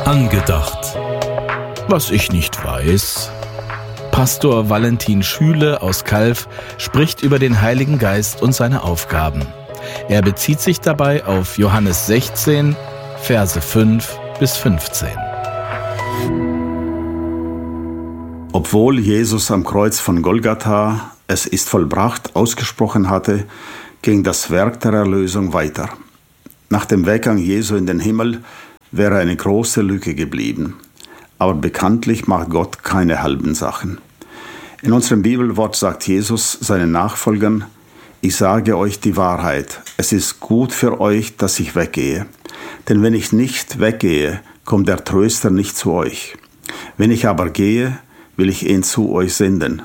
Angedacht. Was ich nicht weiß. Pastor Valentin Schüle aus Calw spricht über den Heiligen Geist und seine Aufgaben. Er bezieht sich dabei auf Johannes 16, Verse 5 bis 15. Obwohl Jesus am Kreuz von Golgatha „Es ist vollbracht" ausgesprochen hatte, ging das Werk der Erlösung weiter. Nach dem Weggang Jesu in den Himmel wäre eine große Lücke geblieben. Aber bekanntlich macht Gott keine halben Sachen. In unserem Bibelwort sagt Jesus seinen Nachfolgern: Ich sage euch die Wahrheit, es ist gut für euch, dass ich weggehe. Denn wenn ich nicht weggehe, kommt der Tröster nicht zu euch. Wenn ich aber gehe, will ich ihn zu euch senden.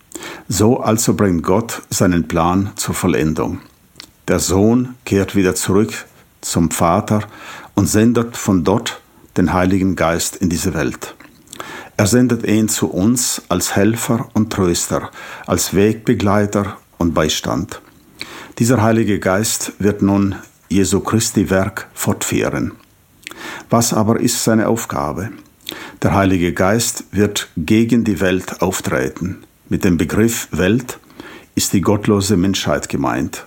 So also bringt Gott seinen Plan zur Vollendung. Der Sohn kehrt wieder zurück zum Vater und sendet von dort den Heiligen Geist in diese Welt. Er sendet ihn zu uns als Helfer und Tröster, als Wegbegleiter und Beistand. Dieser Heilige Geist wird nun Jesu Christi Werk fortführen. Was aber ist seine Aufgabe? Der Heilige Geist wird gegen die Welt auftreten. Mit dem Begriff Welt ist die gottlose Menschheit gemeint,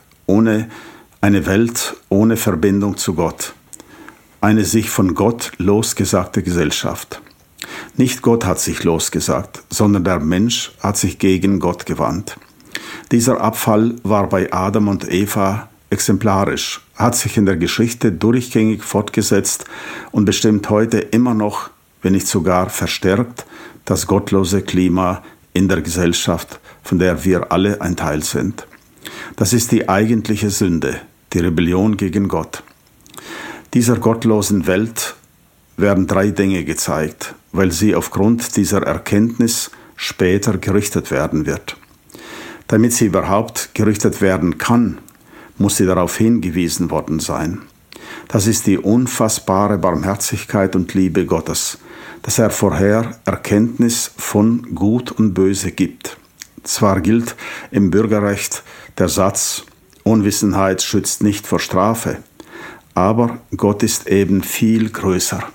eine Welt ohne Verbindung zu Gott, eine sich von Gott losgesagte Gesellschaft. Nicht Gott hat sich losgesagt, sondern der Mensch hat sich gegen Gott gewandt. Dieser Abfall war bei Adam und Eva exemplarisch, hat sich in der Geschichte durchgängig fortgesetzt und bestimmt heute immer noch, wenn nicht sogar verstärkt, das gottlose Klima in der Gesellschaft, von der wir alle ein Teil sind. Das ist die eigentliche Sünde, die Rebellion gegen Gott. Dieser gottlosen Welt werden 3 Dinge gezeigt, weil sie aufgrund dieser Erkenntnis später gerichtet werden wird. Damit sie überhaupt gerichtet werden kann, muss sie darauf hingewiesen worden sein. Das ist die unfassbare Barmherzigkeit und Liebe Gottes, dass er vorher Erkenntnis von Gut und Böse gibt. Zwar gilt im Bürgerrecht der Satz, Unwissenheit schützt nicht vor Strafe, aber Gott ist eben viel größer.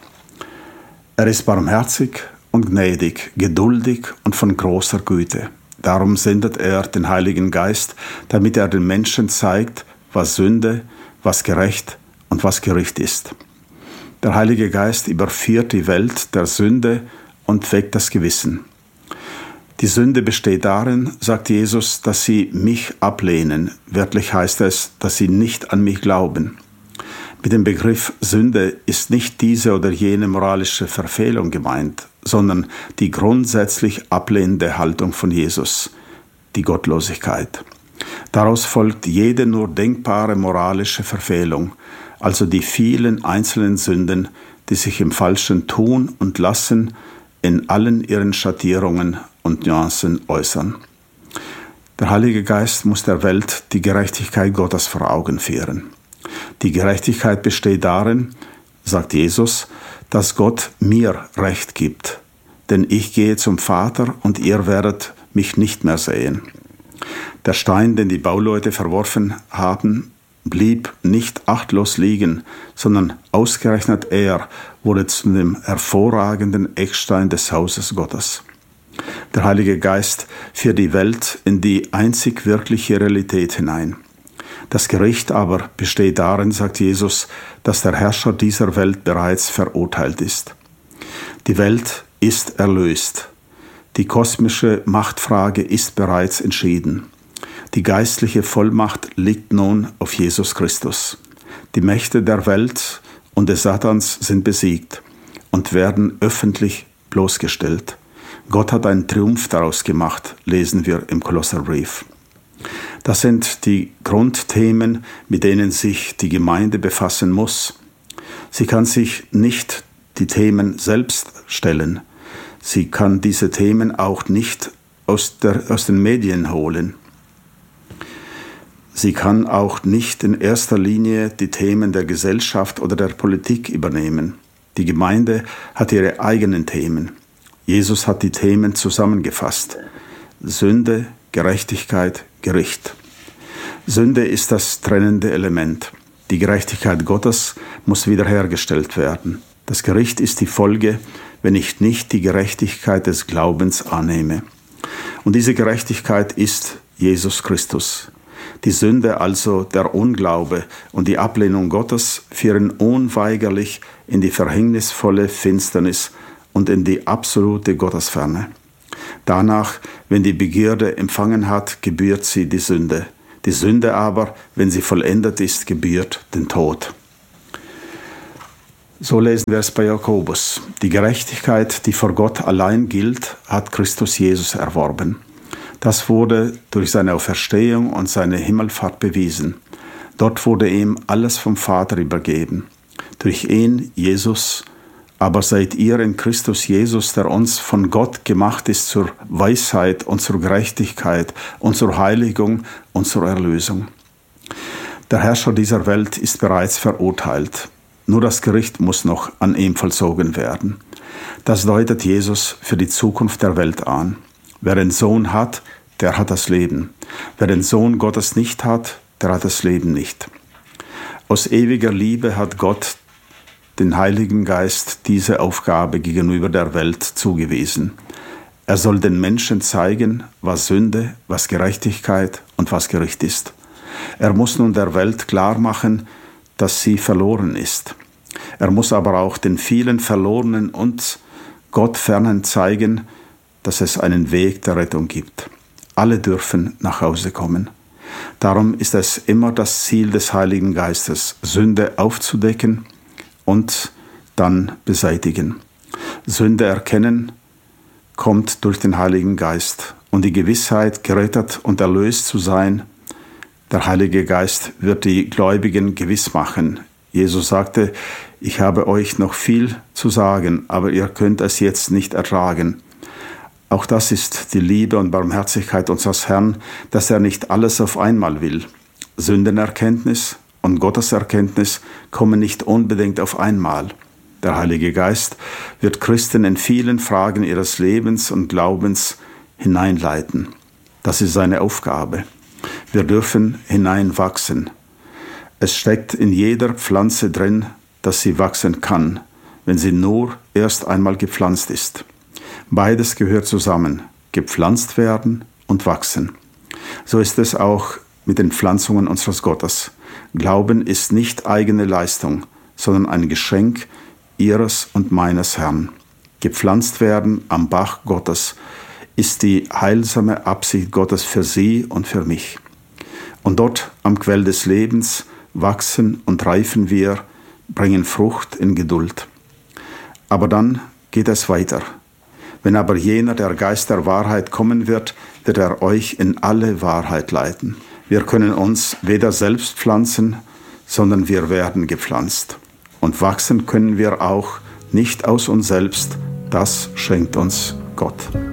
Er ist barmherzig und gnädig, geduldig und von großer Güte. Darum sendet er den Heiligen Geist, damit er den Menschen zeigt, was Sünde, was gerecht und was Gericht ist. Der Heilige Geist überführt die Welt der Sünde und weckt das Gewissen. Die Sünde besteht darin, sagt Jesus, dass sie mich ablehnen. Wörtlich heißt es, dass sie nicht an mich glauben. Mit dem Begriff Sünde ist nicht diese oder jene moralische Verfehlung gemeint, sondern die grundsätzlich ablehnende Haltung von Jesus, die Gottlosigkeit. Daraus folgt jede nur denkbare moralische Verfehlung, also die vielen einzelnen Sünden, die sich im falschen Tun und Lassen in allen ihren Schattierungen und Nuancen äußern. Der Heilige Geist muss der Welt die Gerechtigkeit Gottes vor Augen führen. Die Gerechtigkeit besteht darin, sagt Jesus, dass Gott mir Recht gibt, denn ich gehe zum Vater und ihr werdet mich nicht mehr sehen. Der Stein, den die Bauleute verworfen haben, blieb nicht achtlos liegen, sondern ausgerechnet er wurde zu dem hervorragenden Eckstein des Hauses Gottes. Der Heilige Geist führt die Welt in die einzig wirkliche Realität hinein. Das Gericht aber besteht darin, sagt Jesus, dass der Herrscher dieser Welt bereits verurteilt ist. Die Welt ist erlöst. Die kosmische Machtfrage ist bereits entschieden. Die geistliche Vollmacht liegt nun auf Jesus Christus. Die Mächte der Welt und des Satans sind besiegt und werden öffentlich bloßgestellt. Gott hat einen Triumph daraus gemacht, lesen wir im Kolosserbrief. Das sind die Grundthemen, mit denen sich die Gemeinde befassen muss. Sie kann sich nicht die Themen selbst stellen. Sie kann diese Themen auch nicht aus den Medien holen. Sie kann auch nicht in erster Linie die Themen der Gesellschaft oder der Politik übernehmen. Die Gemeinde hat ihre eigenen Themen. Jesus hat die Themen zusammengefasst. Sünde, Gerechtigkeit, Gericht. Sünde ist das trennende Element. Die Gerechtigkeit Gottes muss wiederhergestellt werden. Das Gericht ist die Folge, wenn ich nicht die Gerechtigkeit des Glaubens annehme. Und diese Gerechtigkeit ist Jesus Christus. Die Sünde, also der Unglaube und die Ablehnung Gottes, führen unweigerlich in die verhängnisvolle Finsternis und in die absolute Gottesferne. Danach, wenn die Begierde empfangen hat, gebührt sie die Sünde. Die Sünde aber, wenn sie vollendet ist, gebührt den Tod. So lesen wir es bei Jakobus. Die Gerechtigkeit, die vor Gott allein gilt, hat Christus Jesus erworben. Das wurde durch seine Auferstehung und seine Himmelfahrt bewiesen. Dort wurde ihm alles vom Vater übergeben. Durch ihn, Jesus, aber seid ihr in Christus Jesus, der uns von Gott gemacht ist zur Weisheit und zur Gerechtigkeit und zur Heiligung und zur Erlösung. Der Herrscher dieser Welt ist bereits verurteilt. Nur das Gericht muss noch an ihm vollzogen werden. Das deutet Jesus für die Zukunft der Welt an. Wer den Sohn hat, der hat das Leben. Wer den Sohn Gottes nicht hat, der hat das Leben nicht. Aus ewiger Liebe hat Gott den Heiligen Geist diese Aufgabe gegenüber der Welt zugewiesen. Er soll den Menschen zeigen, was Sünde, was Gerechtigkeit und was Gericht ist. Er muss nun der Welt klar machen, dass sie verloren ist. Er muss aber auch den vielen Verlorenen und Gottfernen zeigen, dass es einen Weg der Rettung gibt. Alle dürfen nach Hause kommen. Darum ist es immer das Ziel des Heiligen Geistes, Sünde aufzudecken und dann beseitigen. Sünde erkennen kommt durch den Heiligen Geist und die Gewissheit, gerettet und erlöst zu sein. Der Heilige Geist wird die Gläubigen gewiss machen. Jesus sagte, ich habe euch noch viel zu sagen, aber ihr könnt es jetzt nicht ertragen. Auch das ist die Liebe und Barmherzigkeit unseres Herrn, dass er nicht alles auf einmal will. Sündenerkenntnis und Gotteserkenntnis kommen nicht unbedingt auf einmal. Der Heilige Geist wird Christen in vielen Fragen ihres Lebens und Glaubens hineinleiten. Das ist seine Aufgabe. Wir dürfen hineinwachsen. Es steckt in jeder Pflanze drin, dass sie wachsen kann, wenn sie nur erst einmal gepflanzt ist. Beides gehört zusammen, gepflanzt werden und wachsen. So ist es auch mit den Pflanzungen unseres Gottes. Glauben ist nicht eigene Leistung, sondern ein Geschenk ihres und meines Herrn. Gepflanzt werden am Bach Gottes ist die heilsame Absicht Gottes für sie und für mich. Und dort am Quell des Lebens wachsen und reifen wir, bringen Frucht in Geduld. Aber dann geht es weiter. Wenn aber jener, der Geist der Wahrheit kommen wird, wird er euch in alle Wahrheit leiten. Wir können uns weder selbst pflanzen, sondern wir werden gepflanzt. Und wachsen können wir auch nicht aus uns selbst, das schenkt uns Gott.